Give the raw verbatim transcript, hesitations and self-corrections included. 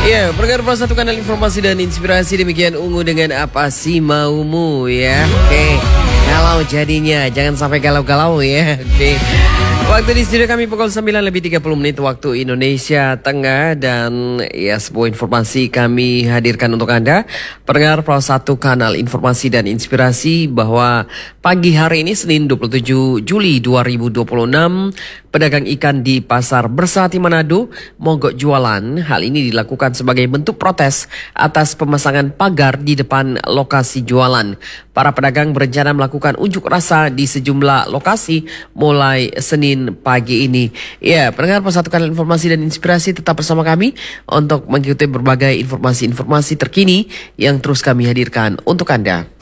Ya, pendengar Pro satu kanal informasi dan inspirasi, demikian Ungu dengan Apa Sih Maumu ya. Oke, galau jadinya, jangan sampai galau-galau ya. Oke. Waktu di studio kami pukul sembilan lebih tiga puluh menit waktu Indonesia Tengah. Dan ya, sebuah informasi kami hadirkan untuk Anda pendengar Pro satu kanal informasi dan inspirasi, bahwa pagi hari ini Senin dua puluh tujuh Juli dua ribu dua puluh enam, pedagang ikan di Pasar Bersati Manado mogok jualan. Hal ini dilakukan sebagai bentuk protes atas pemasangan pagar di depan lokasi jualan. Para pedagang berencana melakukan unjuk rasa di sejumlah lokasi mulai Senin pagi ini. Ya, pendengar Pro satu kanal informasi dan inspirasi, tetap bersama kami untuk mengikuti berbagai informasi-informasi terkini yang terus kami hadirkan untuk Anda.